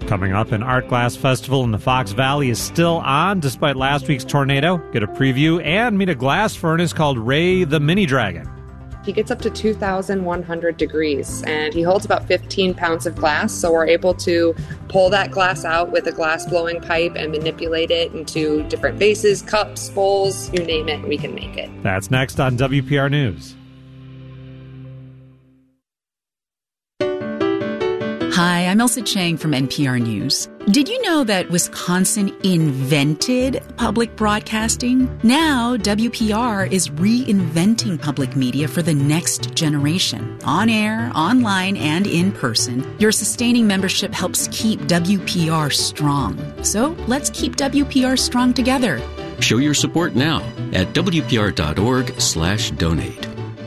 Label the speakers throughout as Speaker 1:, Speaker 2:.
Speaker 1: Coming up, an art glass festival in the Fox Valley is still on despite last week's tornado. Get a preview and meet a glass furnace called Ray the Mini Dragon.
Speaker 2: He gets up to 2,100 degrees, and he holds about 15 pounds of glass, so we're able to pull that glass out with a glass blowing pipe and manipulate it into different vases, cups, bowls, you name it, we can make it.
Speaker 1: That's next on WPR News.
Speaker 3: Hi, I'm Elsa Chang from NPR News. Did you know that Wisconsin invented public broadcasting? Now, WPR is reinventing public media for the next generation. On air, online, and in person, your sustaining membership helps keep WPR strong. So let's keep WPR strong together.
Speaker 4: Show your support now at WPR.org/donate.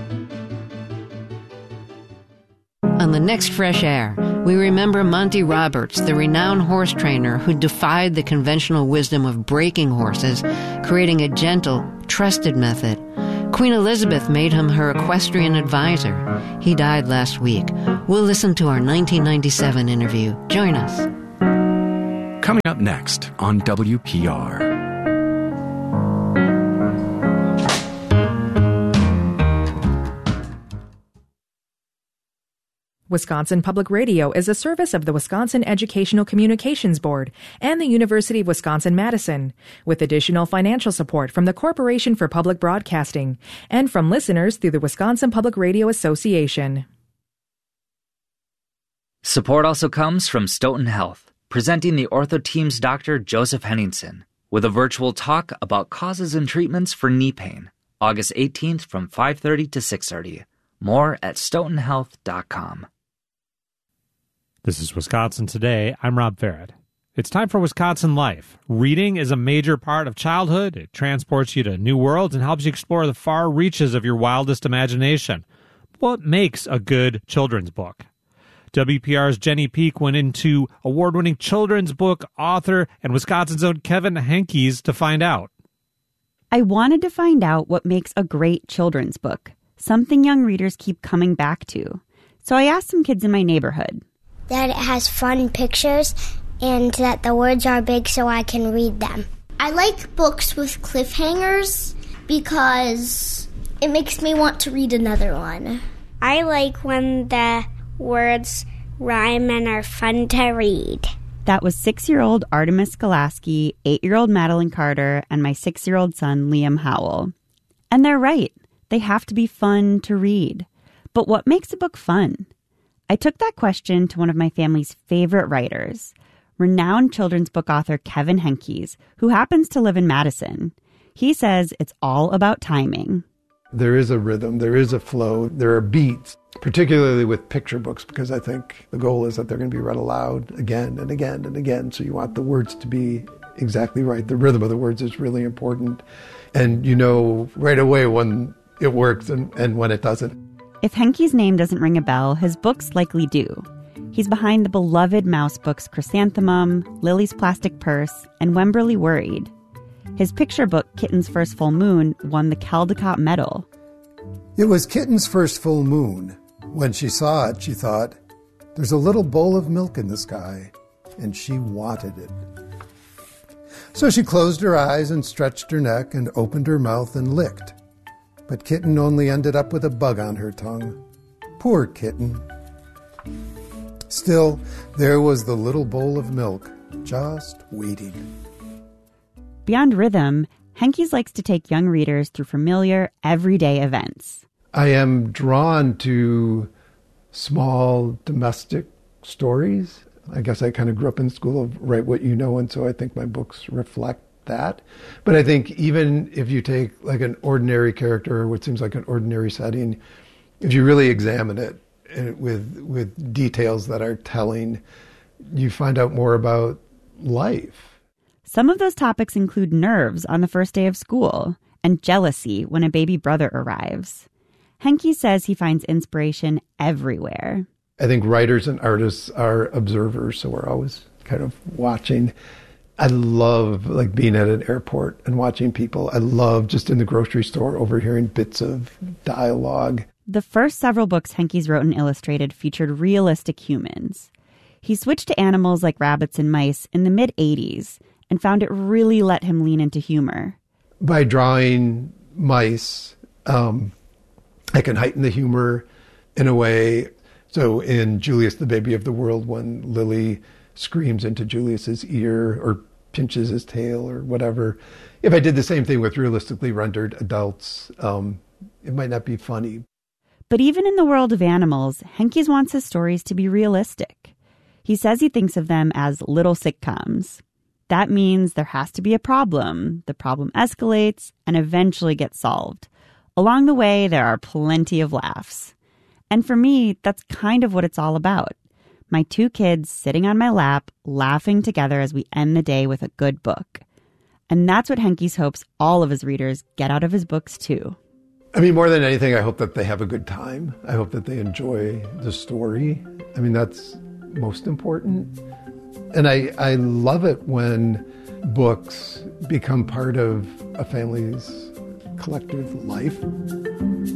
Speaker 5: On the next Fresh Air, we remember Monty Roberts, the renowned horse trainer who defied the conventional wisdom of breaking horses, creating a gentle, trusted method. Queen Elizabeth made him her equestrian advisor. He died last week. We'll listen to our 1997 interview. Join us.
Speaker 6: Coming up next on WPR.
Speaker 7: Wisconsin Public Radio is a service of the Wisconsin Educational Communications Board and the University of Wisconsin-Madison, with additional financial support from the Corporation for Public Broadcasting and from listeners through the Wisconsin Public Radio Association.
Speaker 8: Support also comes from Stoughton Health, presenting the Ortho Team's Dr. Joseph Henningsen with a virtual talk about causes and treatments for knee pain, August 18th from 5:30 to 6:30. More at stoughtonhealth.com.
Speaker 1: This is Wisconsin Today. I'm Rob Farrett. It's time for Wisconsin Life. Reading is a major part of childhood. It transports you to new worlds and helps you explore the far reaches of your wildest imagination. What makes a good children's book? WPR's Jenny Peek went into award-winning children's book author and Wisconsin's own Kevin Henkes to find out.
Speaker 9: I wanted to find out what makes a great children's book, something young readers keep coming back to. So I asked some kids in my neighborhood.
Speaker 10: That it has fun pictures and that the words are big so I can read them. I like books with cliffhangers because it makes me want to read another one.
Speaker 11: I like when the words rhyme and are fun to read.
Speaker 9: That was 6-year-old Artemis Skolaski, 8-year-old Madeline Carter, and my 6-year-old son, Liam Howell. And they're right. They have to be fun to read. But what makes a book fun? I took that question to one of my family's favorite writers, renowned children's book author Kevin Henkes, who happens to live in Madison. He says it's all about timing.
Speaker 12: There is a rhythm, there is a flow, there are beats, particularly with picture books, because I think the goal is that they're going to be read aloud again and again and again. So you want the words to be exactly right. The rhythm of the words is really important. And you know right away when it works and when it doesn't.
Speaker 9: If Henkes' name doesn't ring a bell, his books likely do. He's behind the beloved mouse books Chrysanthemum, Lily's Plastic Purse, and Wemberly Worried. His picture book, Kitten's First Full Moon, won the Caldecott Medal.
Speaker 13: It was Kitten's first full moon. When she saw it, she thought, there's a little bowl of milk in the sky, and she wanted it. So she closed her eyes and stretched her neck and opened her mouth and licked. But Kitten only ended up with a bug on her tongue. Poor Kitten. Still, there was the little bowl of milk, just waiting.
Speaker 9: Beyond rhythm, Henkes likes to take young readers through familiar, everyday events.
Speaker 12: I am drawn to small domestic stories. I guess I kind of grew up in the school of write what you know, and so I think my books reflect that. But I think even if you take like an ordinary character or what seems like an ordinary setting, if you really examine it with details that are telling, you find out more about life.
Speaker 9: Some of those topics include nerves on the first day of school and jealousy when a baby brother arrives. Henkes says he finds inspiration everywhere.
Speaker 12: I think writers and artists are observers, so we're always kind of watching. I love like being at an airport and watching people. I love just in the grocery store overhearing bits of dialogue.
Speaker 9: The first several books Henkes wrote and illustrated featured realistic humans. He switched to animals like rabbits and mice in the mid-'80s and found it really let him lean into humor.
Speaker 12: By drawing mice, I can heighten the humor in a way. So in Julius, the Baby of the World, when Lily screams into Julius's ear or pinches his tail or whatever, if I did the same thing with realistically rendered adults, it might not be funny.
Speaker 9: But even in the world of animals, Henkes wants his stories to be realistic. He says he thinks of them as little sitcoms. That means there has to be a problem. The problem escalates and eventually gets solved. Along the way, there are plenty of laughs. And for me, that's kind of what it's all about. My two kids sitting on my lap, laughing together as we end the day with a good book. And that's what Henkes hopes all of his readers get out of his books, too.
Speaker 12: I mean, more than anything, I hope that they have a good time. I hope that they enjoy the story. I mean, that's most important. And I love it when books become part of a family's collective life.